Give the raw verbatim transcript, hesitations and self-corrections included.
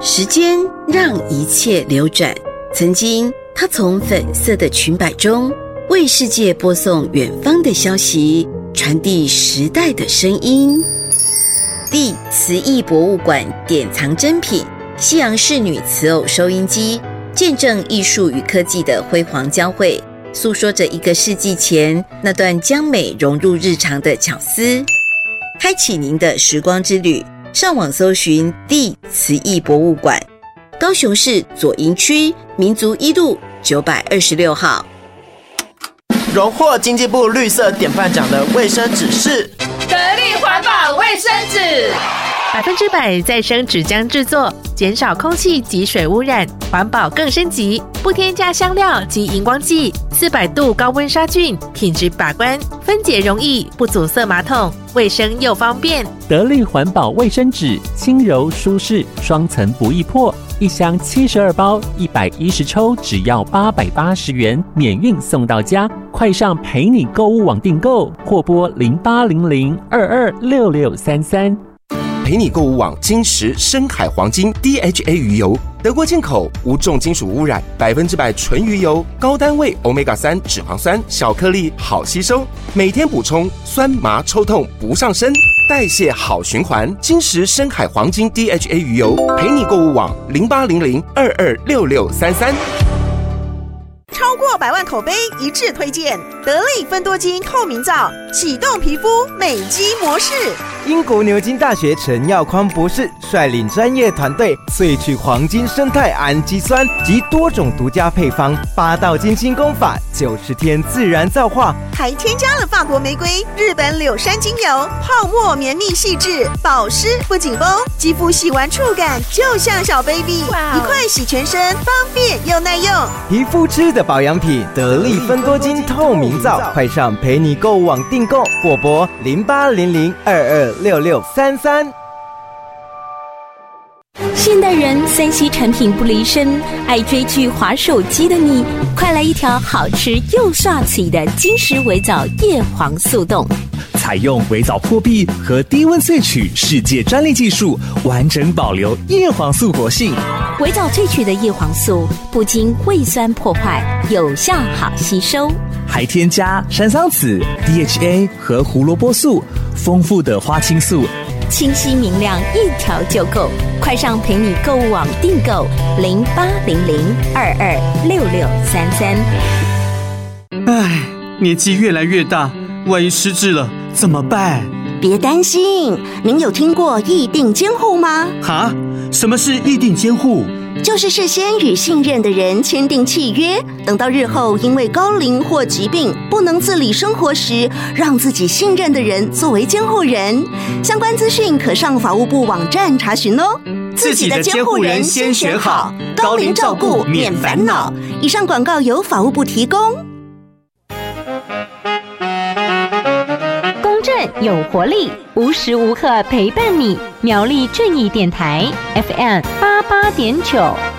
时间让一切流转，曾经她从粉色的裙摆中为世界播送远方的消息，传递时代的声音。地瓷艺博物馆典藏珍品西洋仕女瓷偶收音机，见证艺术与科技的辉煌交汇，诉说着一个世纪前那段将美融入日常的巧思。开启您的时光之旅，上网搜寻地瓷艺博物馆，高雄市左营区民族一路九百二十六号。 荣获经济部绿色典范奖的卫生纸是得力环保卫生纸， 百分之百再生纸浆制作，减少空气及水污染，环保更升级，不添加香料及荧光剂，四百度高温杀菌，品质把关，分解容易，不阻塞马桶，卫生又方便。 得力环保卫生纸，轻柔舒适，双层不易破，一箱七十二包，一百一十抽，只要八百八十元，免运送到家。快上陪你购物网订购，或拨零八零零二二六六三三。 陪你购物网金石深海黄金 D H A 鱼油，德国进口，无重金属污染，百分之百纯鱼油，高单位 欧米伽三 脂肪酸，小颗粒好吸收，每天补充，酸麻抽痛不上身，代谢好循环。金石深海黄金 D H A 鱼油，陪你购物网零八零零二二六六三三。 超过百万口碑一致推荐得力芬多精透明皂，启动皮肤美肌模式。 英国牛津大学陈耀匡博士率领专业团队萃取黄金生态氨基酸及多种独家配方，八道金星功法，九十天自然皂化， 还添加了法国玫瑰、日本柳杉精油，泡沫绵密细致，保湿不紧绷，肌肤洗完触感就像小 baby， 一块洗全身，方便又耐用。 皮肤吃的保养品得力芬多精透明皂，快上陪你购物网订购，或拨零八零零二二六六三三。 现代人三 C 产品不离身，爱追剧滑手机的你，快来一条好吃又刷嘴的金石微藻叶黄素冻。 采用微藻破壁和低温萃取世界专利技术，完整保留叶黄素活性。 微藻萃取的叶黄素不经胃酸破坏，有效好吸收， 还添加山桑子、D H A 和胡萝卜素，丰富的花青素， 清晰明亮，一条就够。快上陪你购物网订购零八零零二二六六三三。 唉，年纪越来越大，万一失智了怎么办？ 别担心，您有听过议定监护吗？ 哈？什么是议定监护？ 就是事先与信任的人签订契约，等到日后因为高龄或疾病不能自理生活时，让自己信任的人作为监护人。相关资讯可上法务部网站查询哦。 自己的监护人先选好，高龄照顾免烦恼。 以上广告由法务部提供。 公正有活力，无时无刻陪伴你。苗栗正义电台 F M 八八点九。